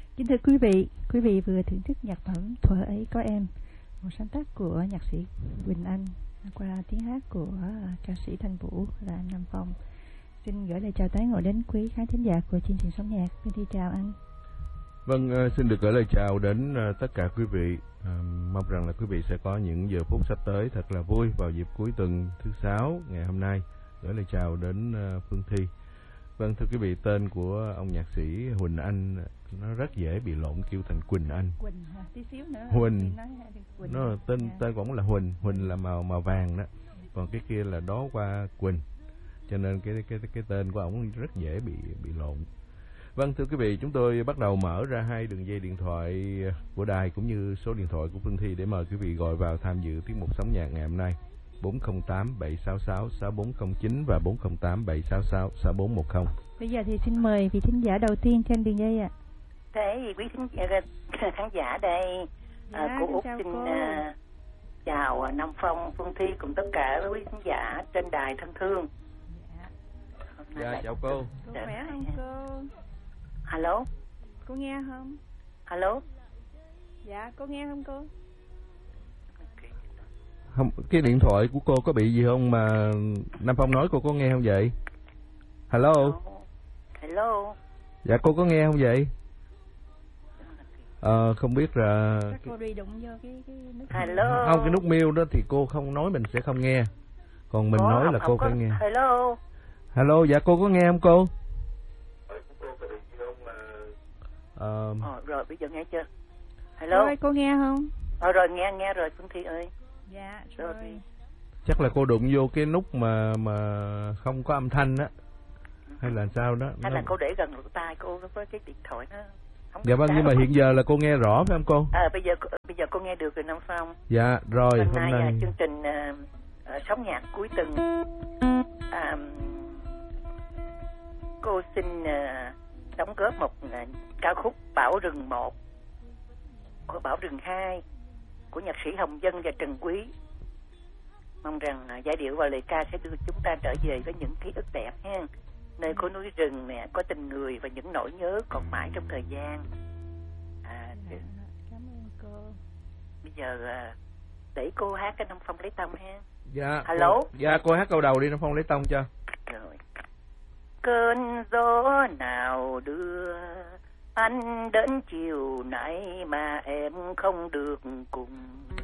Kính thưa quý vị vừa thưởng thức nhạc phẩm Thuở Ấy Có Em, một sáng tác của nhạc sĩ Quỳnh Anh qua tiếng hát của ca sĩ Thanh Vũ là anh Nam Phong. Xin gửi lời chào tái ngộ đến quý khán thính giả của chương trình Sống Nhạc. Xin thi chào anh. Vâng, xin được gửi lời chào đến tất cả quý vị. Mong rằng là quý vị sẽ có những giờ phút sắp tới thật là vui vào dịp cuối tuần thứ Sáu ngày hôm nay. Gửi lời chào đến Phương Thi. Vâng, thưa quý vị, tên của ông nhạc sĩ Huỳnh Anh nó rất dễ bị lộn kêu thành Quỳnh Anh. Quỳnh hả? Tí xíu nữa. Huỳnh. Nó tên cũng là Huỳnh, Huỳnh là màu vàng đó. Còn cái kia là đó qua Quỳnh. Cho nên cái tên của ông rất dễ bị lộn. Vâng, thưa quý vị, chúng tôi bắt đầu mở ra hai đường dây điện thoại của đài cũng như số điện thoại của Phương Thi để mời quý vị gọi vào tham dự tiết mục Sống Nhạc ngày hôm nay. 408 766 6409 và 408 766 6410. Bây giờ thì xin mời vị thính giả đầu tiên trên đường dây ạ. Thế quý khán giả đây, cô Út xin chào Nam Phong, Phương Thi cùng tất cả quý khán giả trên đài thân thương. Dạ, chào cô. Cô khỏe không cô? Alo. Cô nghe không? Alo. Dạ, cô nghe không cô? Không, cái điện thoại của cô có bị gì không mà Nam Phong nói cô có nghe không vậy? Hello. Hello. Dạ, cô có nghe không vậy? Không biết là chắc cô đi đụng vô cái nút. Hello. Không, cái nút mute đó thì cô không nói mình sẽ không nghe. Còn mình nói là cô phải nghe. Hello. Hello, dạ cô có nghe không cô? Rồi bây giờ nghe chưa? Hello. Ơi, cô nghe không? Rồi nghe rồi Phương Thi ơi. Dạ rồi. Chắc là cô đụng vô cái nút mà không có âm thanh á. Hay là sao đó? Hay là cô để gần lỗ tai cô với cái điện thoại nó không. Dạ vâng, nhưng mà hiện giờ là cô nghe rõ phải không cô? Bây giờ cô nghe được rồi Nam Phong. Dạ rồi, hôm nay chương trình Sống Nhạc cuối tuần, cô xin đóng góp một ca khúc Bảo Rừng 1 của Bảo Rừng 2 của nhạc sĩ Hồng Dân và Trần Quý. Mong rằng giai điệu và lời ca sẽ đưa chúng ta trở về với những ký ức đẹp ha, nơi có núi rừng nè, có tình người và những nỗi nhớ còn mãi trong thời gian. Cảm ơn cô. Bây giờ để cô hát cái Nam Phong lấy tông ha. Dạ. Alo. Dạ, cô hát câu đầu đi, Nam Phong lấy tông cho. Rồi. Cơn gió nào đưa anh đến chiều nay mà em không được cùng